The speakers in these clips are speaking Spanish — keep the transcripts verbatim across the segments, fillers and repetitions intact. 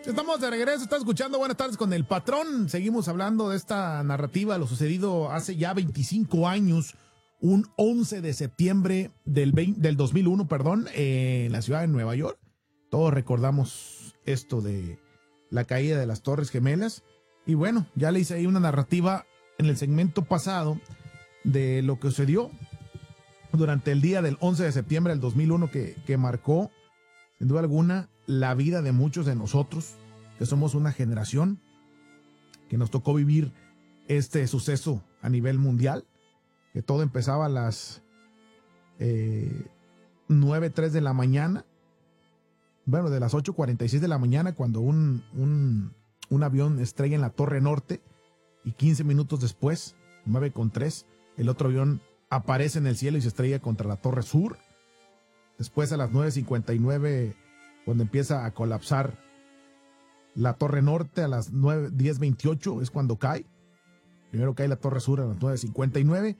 Estamos de regreso, está escuchando Buenas tardes con el patrón. Seguimos hablando de esta narrativa, lo sucedido hace ya veinticinco años, un once de septiembre del, veinte, del dos mil uno, perdón, eh, en la ciudad de Nueva York. Todos recordamos esto de la caída de las Torres Gemelas. Y bueno, ya le hice ahí una narrativa en el segmento pasado de lo que sucedió durante el día del once de septiembre del dos mil uno que, que marcó, sin duda alguna, la vida de muchos de nosotros, que somos una generación que nos tocó vivir este suceso a nivel mundial, que todo empezaba a las eh, nueve tres de la mañana, bueno, de las ocho cuarenta y seis de la mañana, cuando un, un, un avión estrella en la Torre Norte, y quince minutos después, nueve con tres, el otro avión aparece en el cielo y se estrella contra la Torre Sur. Después a las nueve cincuenta y nueve, cuando empieza a colapsar la Torre Norte, a las nueve diez veintiocho es cuando cae. Primero cae la Torre Sur a las nueve cincuenta y nueve.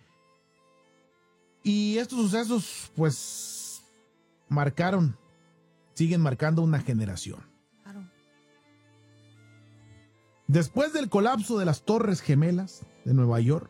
Y estos sucesos, pues, marcaron, siguen marcando una generación. Claro. Después del colapso de las Torres Gemelas de Nueva York,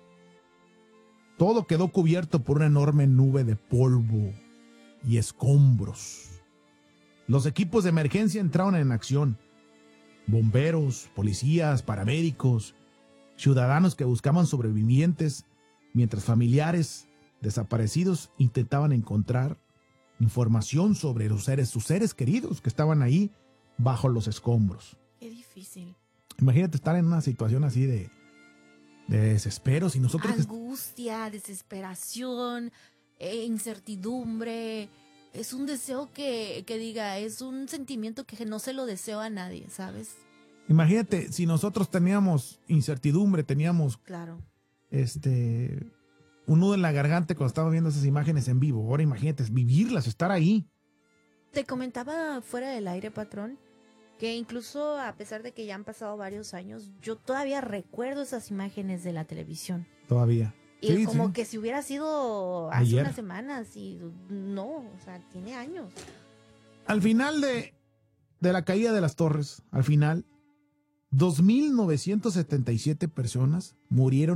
todo quedó cubierto por una enorme nube de polvo y escombros. Los equipos de emergencia entraron en acción. Bomberos, policías, paramédicos, ciudadanos que buscaban sobrevivientes, mientras familiares desaparecidos intentaban encontrar información sobre los seres, sus seres queridos que estaban ahí bajo los escombros. Qué difícil. Imagínate estar en una situación así de, de desespero. Si nosotros Angustia, desesperación, eh, incertidumbre. Es un deseo que, que diga, es un sentimiento que no se lo deseo a nadie, ¿sabes? Imagínate, si nosotros teníamos incertidumbre, teníamos Claro. este un nudo en la garganta cuando estaba viendo esas imágenes en vivo. Ahora imagínate, vivirlas, estar ahí. Te comentaba fuera del aire, patrón, que incluso a pesar de que ya han pasado varios años, yo todavía recuerdo esas imágenes de la televisión. Todavía. Y Sí, como sí. que si hubiera sido hace Ayer. unas semanas y no, o sea, tiene años. Al final de, de la caída de las torres, al final, dos mil novecientas setenta y siete personas murieron